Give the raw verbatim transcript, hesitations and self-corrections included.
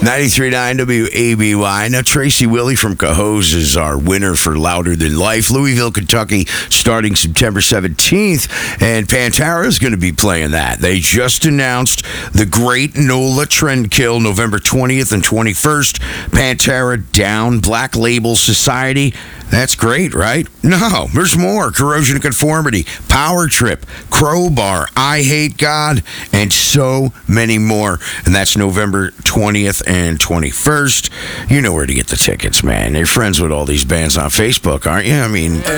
ninety-three point nine W A B Y. Now, Tracy Willie from Cohoes is our winner for Louder Than Life. Louisville, Kentucky, starting September seventeenth, and Pantera is going to be playing that. They just announced the Great NOLA Trendkill, November twentieth and twenty-first. Pantera down, Black Label Society. That's great, right? No, there's more. Corrosion of Conformity, Power Trip, Crowbar, I Hate God, and so many more. And that's November twentieth and twenty-first. You know where to get the tickets, man. You're friends with all these bands on Facebook, aren't you? I mean...